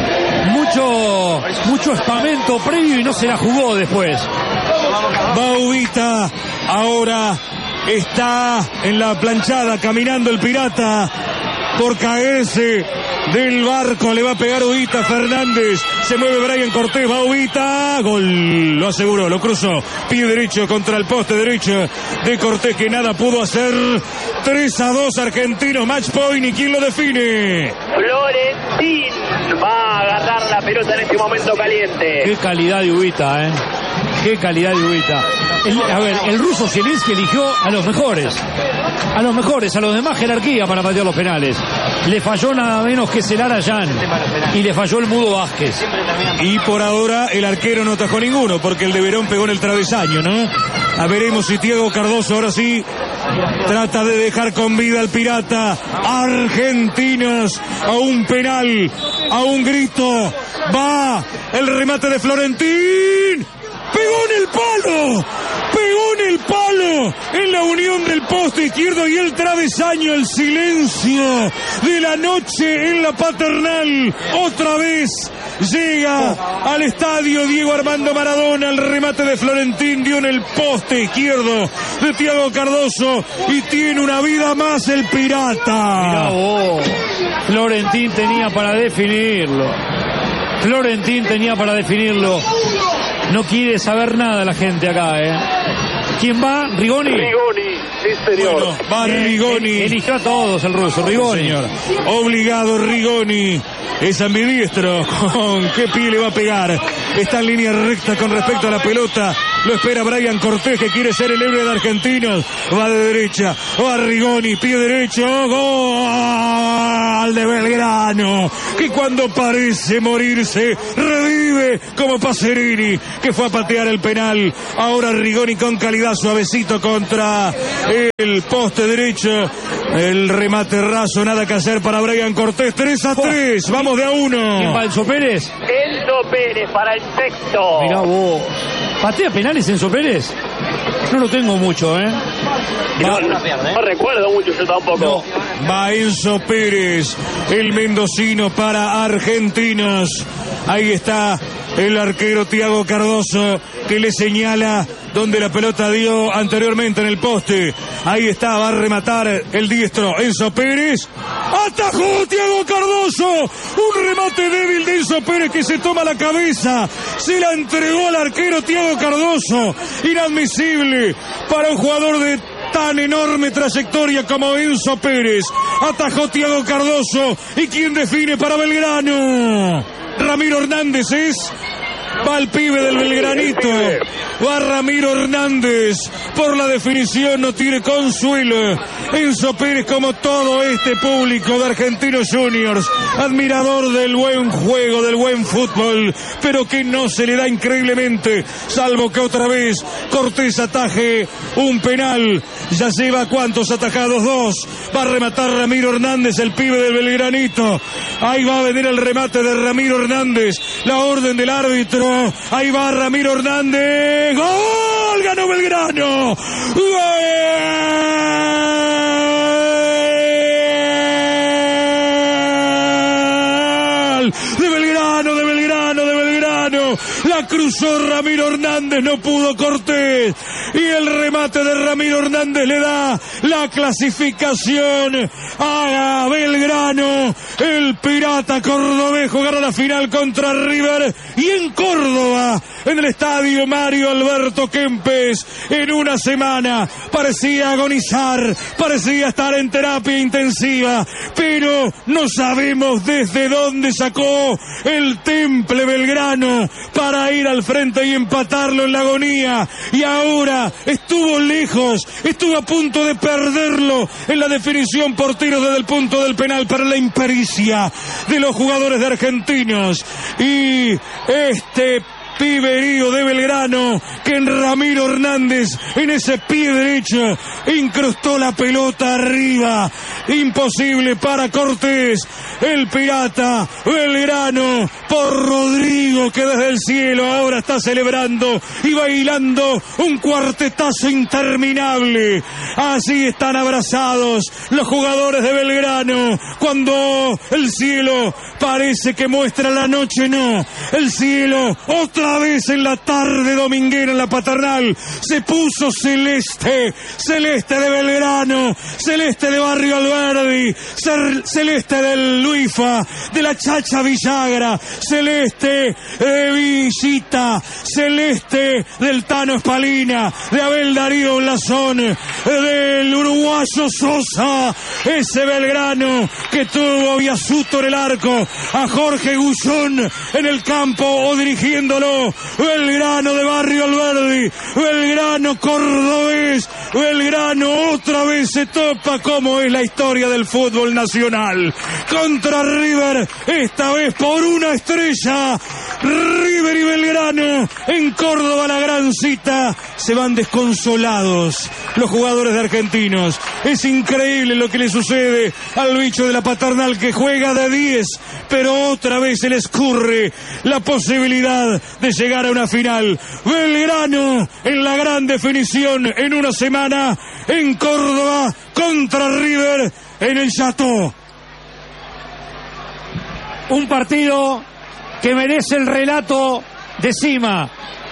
Mucho, mucho espamento previo y no se la jugó después. Va Ubita. Ahora está en la planchada caminando el pirata por caerse del barco. Le va a pegar Ubita Fernández. Se mueve Brian Cortés. Va Ubita. Gol. Lo aseguró, lo cruzó. Pie derecho contra el poste derecho de Cortés, que nada pudo hacer. tres a dos Argentinos. Match point. ¿Y quién lo define? Florentín va a agarrar la pelota en este momento caliente. Qué calidad de Ubita, ¿eh? Qué calidad de Ubita. El, a ver, el ruso Zielinski eligió a los mejores. A los mejores, a los de más jerarquía para patear los penales. Le falló nada menos que Celara Yan. Y le falló el Mudo Vázquez. Y por ahora el arquero no atajó ninguno, porque el de Verón pegó en el travesaño, ¿no? A veremos si Thiago Cardoso ahora sí trata de dejar con vida al pirata. Argentinos a un penal, a un grito. Va el remate de Florentín. Pegó en el palo, pegó en el palo, en la unión del poste izquierdo y el travesaño. El silencio de la noche en la Paternal. Otra vez llega al estadio Diego Armando Maradona. El remate de Florentín dio en el poste izquierdo de Thiago Cardoso y tiene una vida más el pirata. Mirá vos, Florentín tenía para definirlo. Florentín tenía para definirlo. No quiere saber nada la gente acá, ¿eh? ¿Quién va? ¿Rigoni? Rigoni, sí, señor. Bueno, va Rigoni. Eh, eligió a todos el ruso, Rigoni. Señor. Obligado Rigoni. Es ambidiestro. ¿Con qué pie le va a pegar? Está en línea recta con respecto a la pelota. Lo espera Brian Cortés, que quiere ser el héroe de Argentinos. Va de derecha, va Rigoni, pie derecho, gol de Belgrano, que cuando parece morirse, revive como Pacerini, que fue a patear el penal. Ahora Rigoni con calidad, suavecito contra el poste derecho. El remate raso, nada que hacer para Brian Cortés. tres a tres, vamos de a uno. ¿Quién va, Enzo Pérez? Enzo Pérez para el sexto. Mirá vos. ¿Patea penales Enzo Pérez? No lo tengo mucho, ¿eh? No, no, no recuerdo mucho yo tampoco. No. Va Enzo Pérez, el mendocino para Argentinos. Ahí está el arquero Thiago Cardoso, que le señala donde la pelota dio anteriormente en el poste. Ahí está, va a rematar el diestro Enzo Pérez. ¡Atajó Thiago Cardoso! Un remate débil de Enzo Pérez, que se toma la cabeza. Se la entregó al arquero Thiago Cardoso. Inadmisible para un jugador de tan enorme trayectoria como Enzo Pérez. Atajó Thiago Cardoso. ¿Y quién define para Belgrano? Ramiro Hernández es... Va el pibe del Belgranito. Va Ramiro Hernández. Por la definición no tiene consuelo. Enzo Pérez, como todo este público de Argentinos Juniors, admirador del buen juego, del buen fútbol, pero que no se le da increíblemente, salvo que otra vez Cortés ataje un penal. Ya lleva cuántos atajados, dos. Va a rematar Ramiro Hernández, el pibe del Belgranito. Ahí va a venir el remate de Ramiro Hernández. La orden del árbitro. Ahí va Ramiro Hernández. ¡Gol! ¡Ganó Belgrano! ¡Gol! ¡De Belgrano, de Belgrano, de Belgrano! La cruzó Ramiro Hernández, no pudo Cortés. Y el remate de Ramiro Hernández le da la clasificación a Belgrano. El pirata cordobés jugará la final contra River. Y en Córdoba, en el estadio Mario Alberto Kempes, en una semana. Parecía agonizar, parecía estar en terapia intensiva, pero no sabemos desde dónde sacó el temple Belgrano para ir al frente y empatarlo en la agonía. Y ahora estuvo lejos, estuvo a punto de perderlo en la definición por tiros desde el punto del penal, para la impericia de los jugadores de Argentinos. Y este piberío de Belgrano, que en Ramiro Hernández, en ese pie derecho, incrustó la pelota arriba. Imposible para Cortés. El pirata Belgrano por Rodrigo, que desde el cielo ahora está celebrando y bailando un cuartetazo interminable. Así están abrazados los jugadores de Belgrano, cuando el cielo parece que muestra la noche. No, el cielo otra vez en la tarde dominguera en la Paternal se puso celeste, celeste de Belgrano, celeste de Barrio Alberdi, celeste del Luifa, de la Chacha Villagra, celeste de Villita, celeste del Tano Espalina, de Abel Darío Blasón, del uruguayo Sosa. Ese Belgrano que tuvo Biasuto en el arco, a Jorge Gullón en el campo o dirigiéndolo. Belgrano de Barrio Alberdi, Belgrano cordobés, Belgrano otra vez se topa, como es la historia del fútbol nacional, contra River, esta vez por una estrella. River y Belgrano en Córdoba, la gran cita. Se van desconsolados los jugadores de Argentinos. Es increíble lo que le sucede al bicho de la Paternal, que juega de diez, pero otra vez se le escurre la posibilidad de llegar a una final. Belgrano en la gran definición en una semana en Córdoba contra River en el Chateau. Un partido que merece el relato de Sima.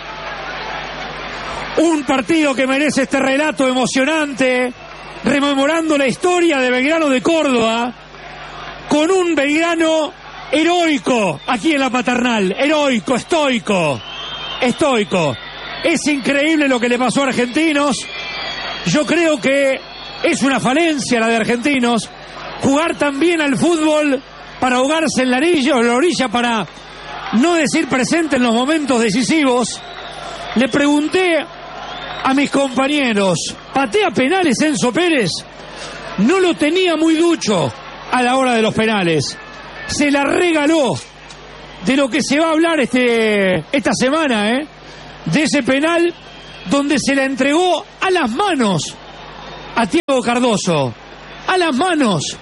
Un partido que merece este relato emocionante, rememorando la historia de Belgrano de Córdoba, con un Belgrano heroico aquí en la Paternal, heroico, estoico, estoico. Es increíble lo que le pasó a Argentinos. Yo creo que es una falencia la de Argentinos, jugar tan bien al fútbol para ahogarse en la orilla, o en la orilla para no decir presente en los momentos decisivos. Le pregunté a mis compañeros, ¿patea penales Enzo Pérez? No lo tenía muy ducho a la hora de los penales. Se la regaló. De lo que se va a hablar este, esta semana, ¿eh? De ese penal donde se la entregó a las manos a Thiago Cardoso. A las manos.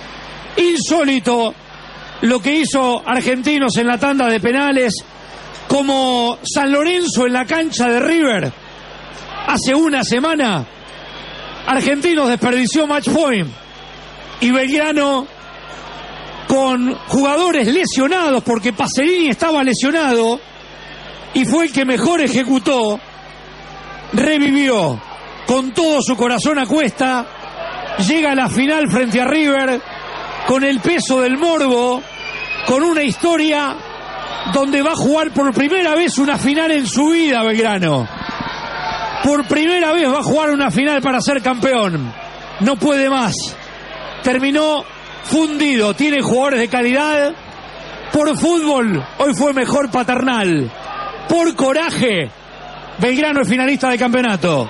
Insólito lo que hizo Argentinos en la tanda de penales, como San Lorenzo en la cancha de River hace una semana. Argentinos desperdició match point y Belgrano, con jugadores lesionados, porque Pacerini estaba lesionado y fue el que mejor ejecutó, revivió con todo su corazón a cuesta, llega a la final frente a River con el peso del morbo, con una historia donde va a jugar por primera vez una final en su vida Belgrano. Por primera vez va a jugar una final para ser campeón. No puede más. Terminó fundido. Tiene jugadores de calidad. Por fútbol, hoy fue mejor Paternal. Por coraje, Belgrano es finalista del campeonato.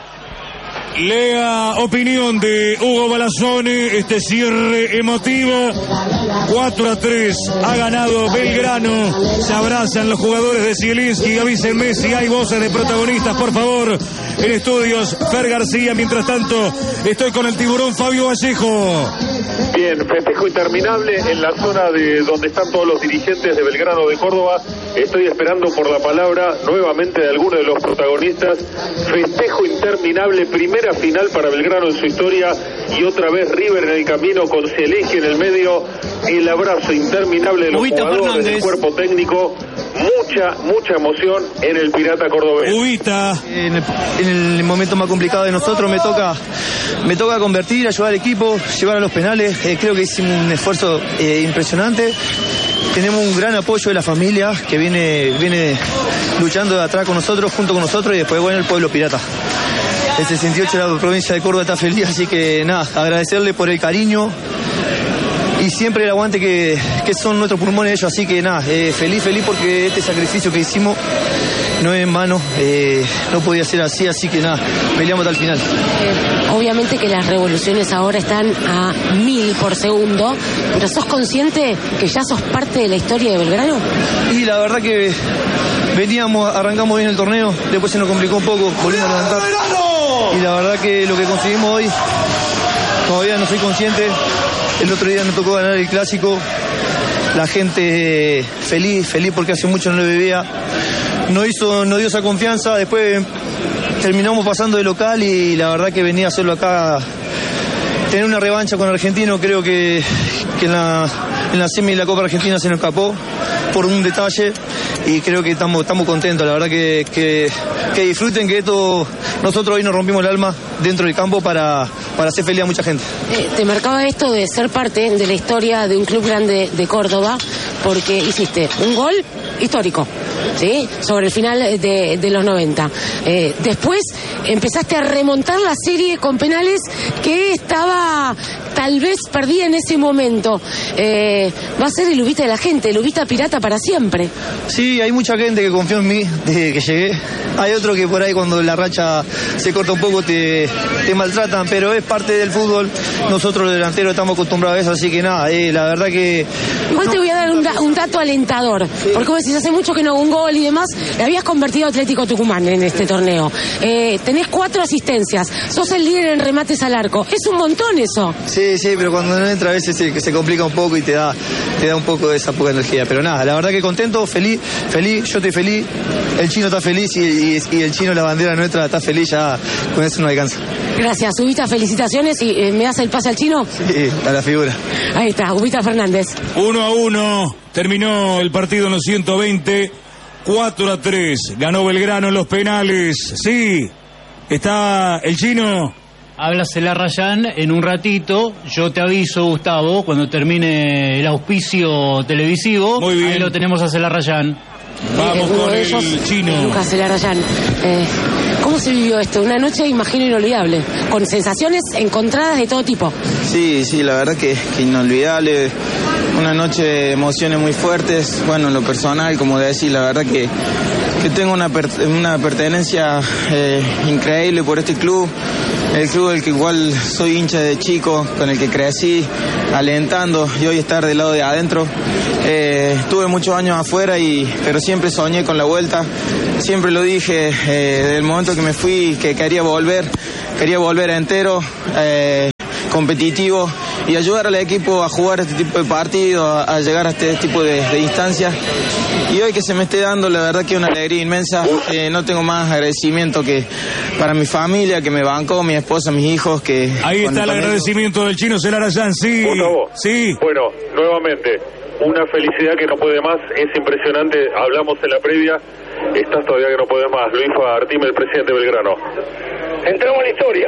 Lea opinión de Hugo Balazzone, este cierre emotivo. Cuatro a tres ha ganado Belgrano. Se abrazan los jugadores de Zielinski, avisen Messi, hay voces de protagonistas, por favor. En estudios, Fer García. Mientras tanto, estoy con el tiburón Fabio Vallejo. Bien, festejo interminable en la zona de donde están todos los dirigentes de Belgrano de Córdoba. Estoy esperando por la palabra nuevamente de alguno de los protagonistas. Festejo interminable, primera final para Belgrano en su historia, y otra vez River en el camino con Zielinski en el medio. El abrazo interminable de los Ubita jugadores, Fernández. del cuerpo técnico. Mucha, mucha emoción en el Pirata Cordobés. Ubita. En el, en el momento más complicado de nosotros me toca me toca convertir, ayudar al equipo, llevar a los penales. Eh, creo que hicimos un esfuerzo eh, impresionante. Tenemos un gran apoyo de la familia que viene, viene luchando de atrás con nosotros, junto con nosotros, y después bueno el pueblo pirata. El sesenta y ocho de la provincia de Córdoba está feliz, así que nada, agradecerle por el cariño y siempre el aguante que, que son nuestros pulmones ellos, así que nada, eh, feliz, feliz porque este sacrificio que hicimos no es en vano, eh, no podía ser así, así que nada, peleamos hasta el final. Eh, obviamente que las revoluciones ahora están a mil por segundo, pero ¿sos consciente que ya sos parte de la historia de Belgrano? Y la verdad que veníamos, arrancamos bien el torneo, después se nos complicó un poco, volvimos a levantar. Y la verdad que lo que conseguimos hoy, todavía no soy consciente. El otro día nos tocó ganar el clásico. La gente eh, feliz, feliz porque hace mucho no lo vivía. Nos hizo, nos dio esa confianza. Después terminamos pasando de local y la verdad que venía a hacerlo acá. Tener una revancha con Argentino, creo que, que en la, en la semi de la Copa Argentina se nos escapó por un detalle y creo que estamos, estamos contentos. La verdad que, que, que disfruten que esto, nosotros hoy nos rompimos el alma dentro del campo para, para hacer feliz a mucha gente. Eh, te marcaba esto de ser parte de la historia de un club grande de Córdoba porque hiciste un gol histórico, ¿sí? Sobre el final de, de los noventa. Eh, después empezaste a remontar la serie con penales que estaba tal vez perdida en ese momento. Eh, va a ser el Ubita de la gente, el Ubita pirata para siempre. Sí, hay mucha gente que confió en mí desde que llegué. Hay otro que por ahí cuando la racha se corta un poco te, te maltratan, pero es parte del fútbol. Nosotros los delanteros estamos acostumbrados a eso, así que nada, eh, la verdad que... Igual no, te voy a dar un, da, un dato alentador, sí. Porque vos decís, hace mucho que no hago un gol y demás, le habías convertido a Atlético Tucumán en este torneo. Eh, tenés cuatro asistencias, sos el líder en remates al arco. Es un montón eso. Sí, sí, pero cuando no entra a veces se, se complica un poco y te da, te da un poco de esa poca energía. Pero nada, la verdad que contento, feliz, feliz, yo estoy feliz, el chino está feliz y, y, y el chino, la bandera nuestra, está feliz, ya con eso no alcanza. Gracias, Ubita, felicitaciones y eh, ¿me das el pase al chino? Sí, a la figura. Ahí está, Ubita Fernández. Uno a uno, terminó el partido en los ciento veinte, cuatro a tres, ganó Belgrano en los penales, sí, está el chino. Habla Celarrayán en un ratito. Yo te aviso, Gustavo, cuando termine el auspicio televisivo. Muy bien. Ahí lo tenemos a Celarrayán. Vamos eh, con ellos, el chino. Lucas Celarrayán. Eh, ¿Cómo se vivió esto? Una noche, imagino, inolvidable, con sensaciones encontradas de todo tipo. Sí, sí, la verdad que, que inolvidable. Una noche de emociones muy fuertes. Bueno, en lo personal, como decís, la verdad que, que tengo una, per, una pertenencia eh, increíble por este club, el club del que igual soy hincha de chico, con el que crecí alentando y hoy estar del lado de adentro. Eh, estuve muchos años afuera, y, pero siempre soñé con la vuelta, siempre lo dije eh, desde el momento que me fui, que quería volver, quería volver entero, eh, competitivo y ayudar al equipo a jugar este tipo de partidos, a, a llegar a este tipo de, de instancias. Y hoy que se me esté dando, la verdad que es una alegría inmensa. Eh, no tengo más agradecimiento que para mi familia, que me bancó, mi esposa, mis hijos. Que ahí está el agradecimiento del Chino Celarayán, sí. Gustavo, sí. Bueno, nuevamente, una felicidad que no puede más, es impresionante, hablamos en la previa, estás todavía que no puedes más. Luis Artime, el presidente de Belgrano. Entramos en la historia,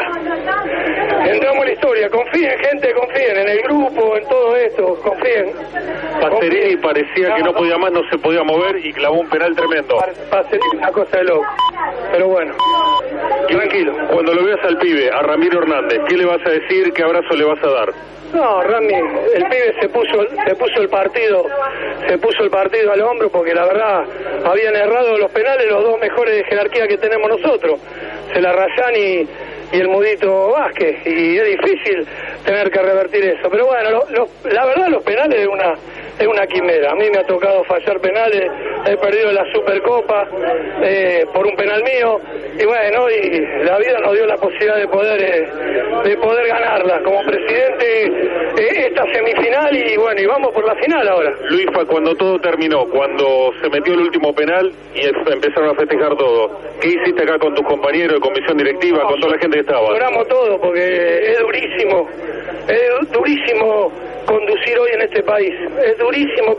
entramos en la historia, confíen gente, confíen en el grupo, en todo esto, confíen. Pacerini parecía no, que no podía más, no se podía mover y clavó un penal tremendo. Pacerini, una cosa de loco, pero bueno, tranquilo. Cuando lo veas al pibe, a Ramiro Hernández, ¿qué le vas a decir, qué abrazo le vas a dar? No, Rami, el pibe se puso, se puso el partido, se puso el partido al hombro porque la verdad habían errado los penales los dos mejores de jerarquía que tenemos nosotros, Celarayán y, y el Mudito Vázquez, y es difícil tener que revertir eso. Pero bueno, lo, lo, la verdad los penales es una es una quimera. A mí me ha tocado fallar penales, he perdido la Supercopa eh, por un penal mío, y bueno, y la vida nos dio la posibilidad de poder eh, de poder ganarla como presidente eh, esta semifinal, y bueno, y vamos por la final ahora. Luisfa, cuando todo terminó, cuando se metió el último penal y empezaron a festejar todo, ¿qué hiciste acá con tus compañeros de comisión directiva, no, con toda la gente que estaba? Lloramos todo porque es durísimo, es durísimo conducir hoy en este país, es durísimo,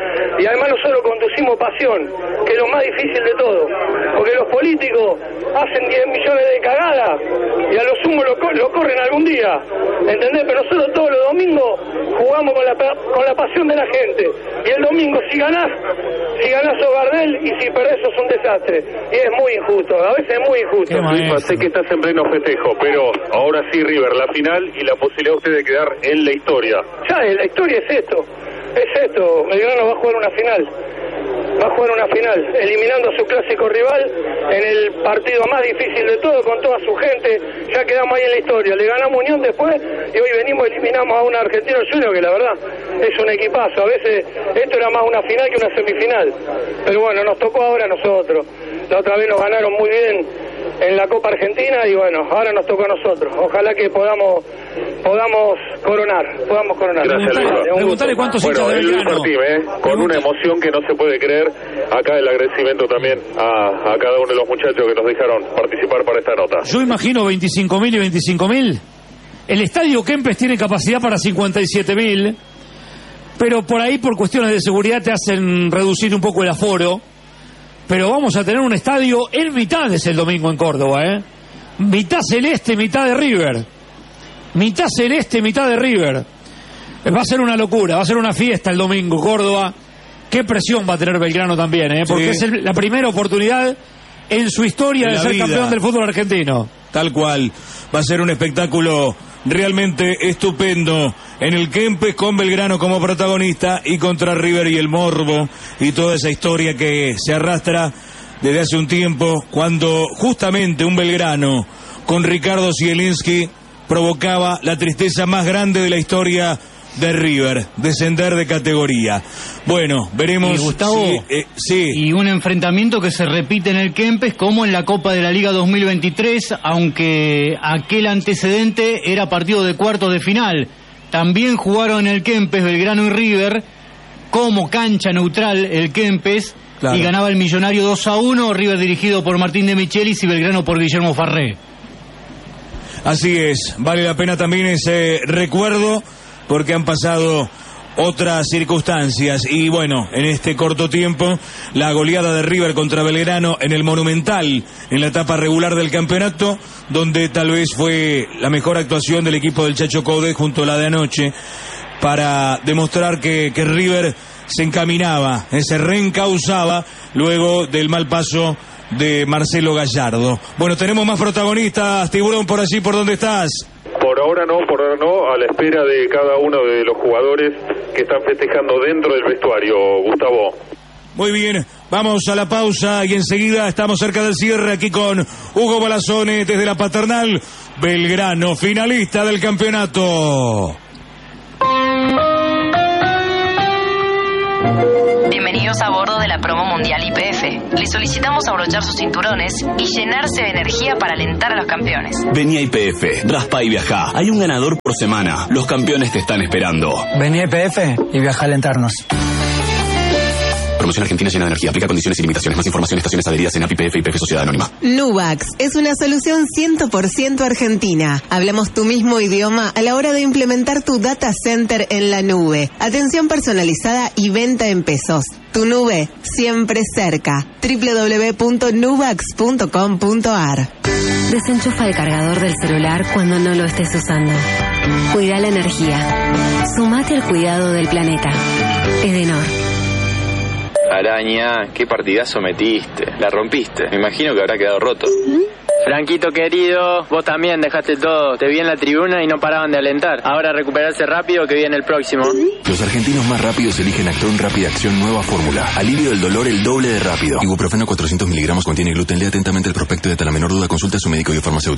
y además nosotros conducimos pasión, que es lo más difícil de todo, porque los políticos hacen diez millones de cagadas y a lo sumo lo, lo corren algún día, ¿entendés? Pero nosotros todos los domingos jugamos con la, con la pasión de la gente, y el domingo si ganás, si ganás sos Gardel, y si perdés sos un desastre, y es muy injusto, a veces es muy injusto. Sé que estás en pleno festejo, pero ahora sí, River, la final y la posibilidad de usted de quedar en la historia. Ya, la historia es esto, es esto, Belgrano va a jugar una final, va a jugar una final, eliminando a su clásico rival en el partido más difícil de todo, con toda su gente, ya quedamos ahí en la historia, le ganamos Unión después, y hoy venimos y eliminamos a un Argentino Junior, que la verdad es un equipazo. A veces esto era más una final que una semifinal, pero bueno, nos tocó ahora a nosotros, la otra vez nos ganaron muy bien en la Copa Argentina, y bueno, ahora nos toca a nosotros. Ojalá que podamos podamos coronar, podamos coronar. Gracias, Luis. Preguntarle cuántos hinchas bueno, de Belgrano. Martín, ¿eh? Con una emoción que no se puede creer. Acá el agradecimiento también a, a cada uno de los muchachos que nos dejaron participar para esta nota. Yo imagino veinticinco mil y veinticinco mil. El estadio Kempes tiene capacidad para cincuenta y siete mil, pero por ahí, por cuestiones de seguridad, te hacen reducir un poco el aforo. Pero vamos a tener un estadio en mitades el domingo en Córdoba, ¿eh? Mitad celeste, mitad de River. Mitad celeste, mitad de River. Va a ser una locura, va a ser una fiesta el domingo, Córdoba. Qué presión va a tener Belgrano también, ¿eh? Porque sí, es el, la primera oportunidad en su historia de ser vida. campeón del fútbol argentino. Tal cual. Va a ser un espectáculo realmente estupendo en el Kempes, con Belgrano como protagonista y contra River y el morbo y toda esa historia que se arrastra desde hace un tiempo, cuando justamente un Belgrano con Ricardo Zielinski provocaba la tristeza más grande de la historia de River, descender de categoría. Bueno, veremos. Y Gustavo, si, eh, sí. y un enfrentamiento que se repite en el Kempes como en la Copa de la Liga dos mil veintitrés, aunque aquel antecedente era partido de cuartos de final. También jugaron en el Kempes Belgrano y River como cancha neutral el Kempes, claro, y ganaba el Millonario dos a uno, River dirigido por Martín de Michelis y Belgrano por Guillermo Farré. Así es, vale la pena también ese recuerdo, porque han pasado otras circunstancias. Y bueno, en este corto tiempo, la goleada de River contra Belgrano en el Monumental, en la etapa regular del campeonato, donde tal vez fue la mejor actuación del equipo del Chacho Coudet junto a la de anoche, para demostrar que, que River se encaminaba, eh, se reencauzaba luego del mal paso de Marcelo Gallardo. Bueno, tenemos más protagonistas. Tiburón, por allí, ¿por dónde estás? Por ahora no, por ahora no, a la espera de cada uno de los jugadores que están festejando dentro del vestuario, Gustavo. Muy bien, Vamos a la pausa y enseguida estamos cerca del cierre aquí con Hugo Balazone desde la Paternal. Belgrano, finalista del campeonato. Bienvenidos a bordo de la promo mundial Y P F. Les solicitamos abrochar sus cinturones y llenarse de energía para alentar a los campeones. Vení a Y P F, raspa y viajá. Hay un ganador por semana. Los campeones te están esperando. Vení a Y P F y viaja a alentarnos. Promoción Argentina llena de energía. Aplica condiciones y limitaciones. Más información, estaciones adheridas en A P I P F y P F Sociedad Anónima. Nubax es una solución cien por ciento argentina. Hablamos tu mismo idioma a la hora de implementar tu data center en la nube. Atención personalizada y venta en pesos. Tu nube siempre cerca. doble u doble u doble u punto nubax punto com punto a r. Desenchufa el cargador del celular cuando no lo estés usando. Cuida la energía. Sumate al cuidado del planeta. Edenor. Araña, qué partidazo metiste. La rompiste. Me imagino que habrá quedado roto. Franquito querido, vos también dejaste todo. Te vi en la tribuna y no paraban de alentar. Ahora recuperarse rápido que viene el próximo. Los argentinos más rápidos eligen Actron Rápida Acción Nueva Fórmula. Alivio del dolor el doble de rápido. Ibuprofeno cuatrocientos miligramos contiene gluten. Lea atentamente el prospecto y ante la menor duda consulta a su médico y farmacéutico.